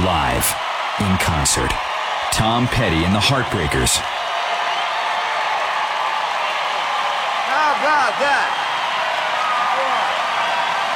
Live, in concert, Tom Petty and the Heartbreakers. How about that?